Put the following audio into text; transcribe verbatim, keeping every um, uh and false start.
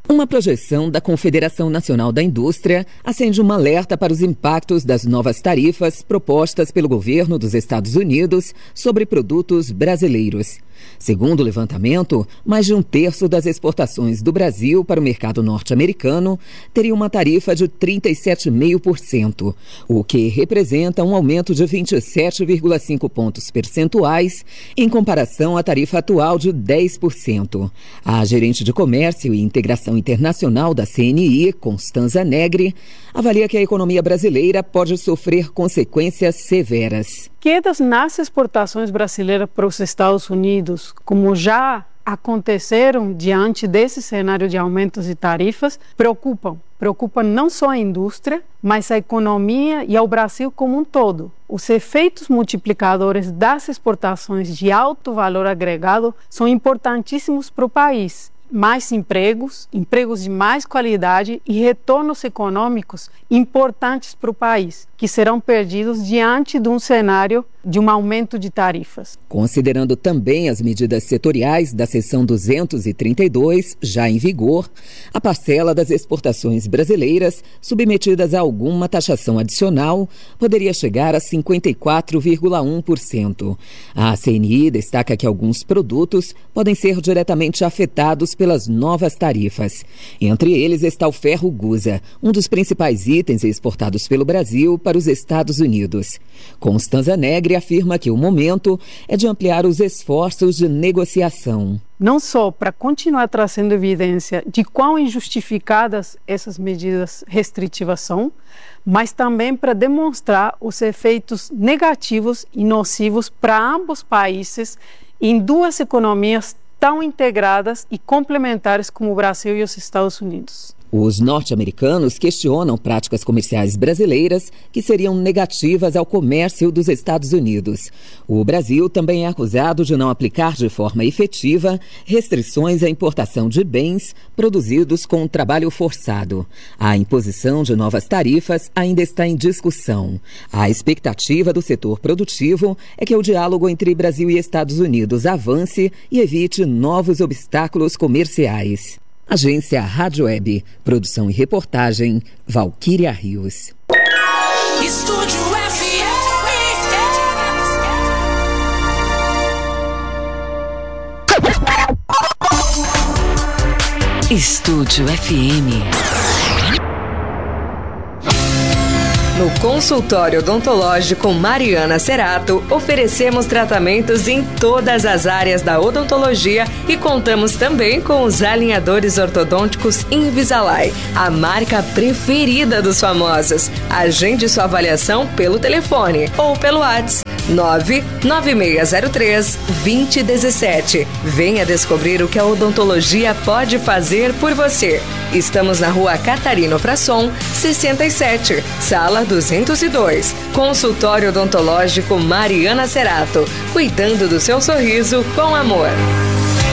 Uma projeção da Confederação Nacional da Indústria acende um alerta para os impactos das novas tarifas propostas pelo governo dos Estados Unidos sobre produtos brasileiros. Segundo o levantamento, mais de um terço das exportações do Brasil para o mercado norte-americano teria uma tarifa de trinta e sete vírgula cinco por cento, o que representa um aumento de vinte e sete vírgula cinco pontos percentuais em comparação à tarifa atual de dez por cento. A gerente de Comércio e Integração Internacional da C N I, Constanza Negri, avalia que a economia brasileira pode sofrer consequências severas. Quedas nas exportações brasileiras para os Estados Unidos, como já aconteceram diante desse cenário de aumentos de tarifas, preocupam. Preocupam não só a indústria, mas a economia e ao Brasil como um todo. Os efeitos multiplicadores das exportações de alto valor agregado são importantíssimos para o país. Mais empregos, empregos de mais qualidade e retornos econômicos importantes para o país, que serão perdidos diante de um cenário de um aumento de tarifas. Considerando também as medidas setoriais da seção duzentos e trinta e dois, já em vigor, a parcela das exportações brasileiras submetidas a alguma taxação adicional poderia chegar a cinquenta e quatro vírgula um por cento. A C N I destaca que alguns produtos podem ser diretamente afetados pelas novas tarifas. Entre eles está o ferro Gusa, um dos principais itens exportados pelo Brasil para os Estados Unidos. Constanza Negri afirma que o momento é de ampliar os esforços de negociação. Não só para continuar trazendo evidência de quão injustificadas essas medidas restritivas são, mas também para demonstrar os efeitos negativos e nocivos para ambos países em duas economias tão integradas e complementares como o Brasil e os Estados Unidos. Os norte-americanos questionam práticas comerciais brasileiras que seriam negativas ao comércio dos Estados Unidos. O Brasil também é acusado de não aplicar de forma efetiva restrições à importação de bens produzidos com trabalho forçado. A imposição de novas tarifas ainda está em discussão. A expectativa do setor produtivo é que o diálogo entre Brasil e Estados Unidos avance e evite novos obstáculos comerciais. Agência Rádio Web, produção e reportagem, Valquíria Rios. Estúdio F M. Estúdio F M. No consultório odontológico Mariana Cerato, oferecemos tratamentos em todas as áreas da odontologia e contamos também com os alinhadores ortodônticos Invisalign, a marca preferida dos famosos. Agende sua avaliação pelo telefone ou pelo WhatsApp nove nove seis zero três, dois zero um sete. Venha descobrir o que a odontologia pode fazer por você. Estamos na rua Catarino Frasson, sessenta e sete, sala duzentos e dois. Consultório odontológico Mariana Cerato, cuidando do seu sorriso com amor.